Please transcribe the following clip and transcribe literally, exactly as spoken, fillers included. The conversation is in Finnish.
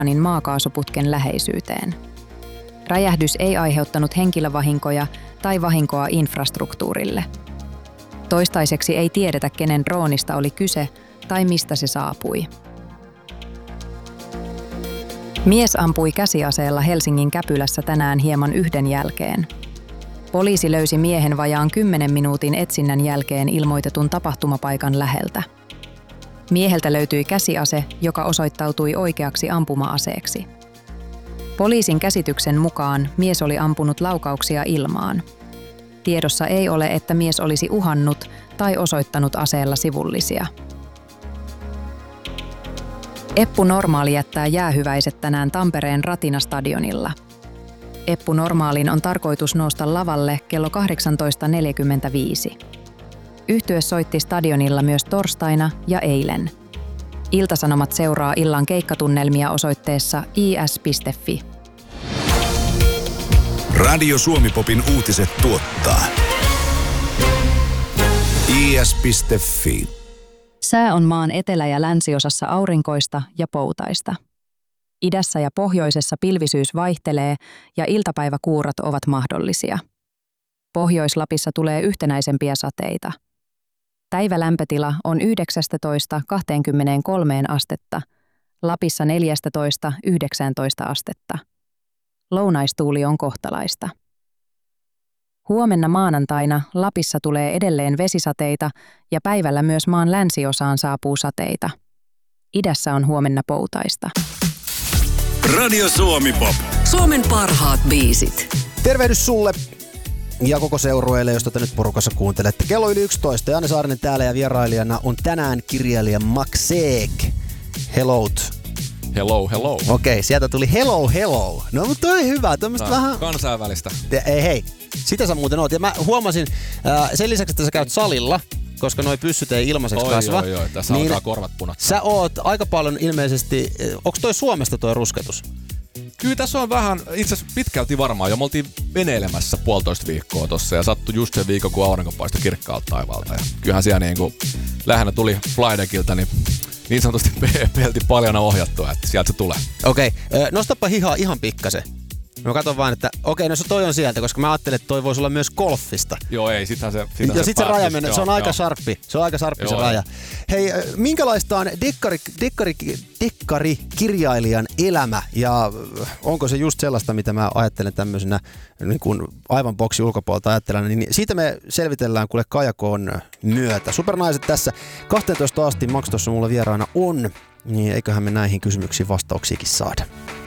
maakaasuputken läheisyyteen. Räjähdys ei aiheuttanut henkilövahinkoja tai vahinkoa infrastruktuurille. Toistaiseksi ei tiedetä, kenen droonista oli kyse tai mistä se saapui. Mies ampui käsiaseella Helsingin Käpylässä tänään hieman yhden jälkeen. Poliisi löysi miehen vajaan kymmenen minuutin etsinnän jälkeen ilmoitetun tapahtumapaikan läheltä. Mieheltä löytyi käsiase, joka osoittautui oikeaksi ampuma-aseeksi. Poliisin käsityksen mukaan mies oli ampunut laukauksia ilmaan. Tiedossa ei ole, että mies olisi uhannut tai osoittanut aseella sivullisia. Eppu Normaali jättää jäähyväiset tänään Tampereen Ratina-stadionilla. Eppu Normaalin on tarkoitus nousta lavalle kello kahdeksantoista neljäkymmentäviisi. Yhtye soitti stadionilla myös torstaina ja eilen. Ilta-Sanomat seuraa illan keikkatunnelmia osoitteessa i s piste f i. Radio Suomi-popin uutiset tuottaa i s piste f i. Sää on maan etelä- ja länsiosassa aurinkoista ja poutaista. Idässä ja pohjoisessa pilvisyys vaihtelee ja iltapäiväkuurat ovat mahdollisia. Pohjois-Lapissa tulee yhtenäisempiä sateita. Päivälämpötila on yhdeksästätoista kaksikymmentäkolme astetta, Lapissa neljästätoista yhdeksäntoista astetta. Lounaistuuli on kohtalaista. Huomenna maanantaina Lapissa tulee edelleen vesisateita ja päivällä myös maan länsiosaan saapuu sateita. Idässä on huomenna poutaista. Radio Suomi-pop. Suomen parhaat biisit. Tervehdys sulle ja koko seurueelle, jos tätä nyt porukassa kuuntelette. Kello yli yksitoista. Janne Saarinen täällä ja vierailijana on tänään kirjailija Max Seek. Hello. Hello, hello. Okei, okay, sieltä tuli hello, hello. No, mutta toi hyvä. Tämmöstä vähän kansainvälistä. Ei, hei. Sitä sä muuten oot. Ja mä huomasin, äh, sen lisäksi, että sä käyt salilla, koska noi pyssyt ei ilmaiseksi oi, kasva. Oi, oi, tässä niin alkaa korvat punottaa. Sä oot aika paljon ilmeisesti, onko toi Suomesta toi rusketus? Kyllä tässä on vähän, itse asiassa pitkälti varmaan jo. Me oltiin veneilemässä puolitoista viikkoa tossa ja sattui just sen viikon, kun aurinko paistoi kirkkaalta taivaalta. Ja kyllähän siellä niin kuin lähinnä tuli Flydeckiltä, niin niin sanotusti pelti paljon ohjattua, että sieltä se tulee. Okei, okay. Nostapa hihaa ihan pikkasen. Mä katson vaan, että okei, no se toi on sieltä, koska mä ajattelin, että toi voisi olla myös golfista. Joo, ei, sitähän se sitähän Ja se sit se raja menee, se on joo, aika joo. sharppi. Se on aika sharppi se joo, raja. Hei, minkälaista on dekkari, dekkari, dekkarikirjailijan elämä ja onko se just sellaista, mitä mä ajattelen tämmöisenä niin kuin aivan boksi ulkopuolelta ajattelen, niin siitä me selvitellään kuule Kajakoon myötä. Supernaiset tässä kahteentoista asti, Max tuossa mulla vieraana on, niin eiköhän me näihin kysymyksiin vastauksiakin saada.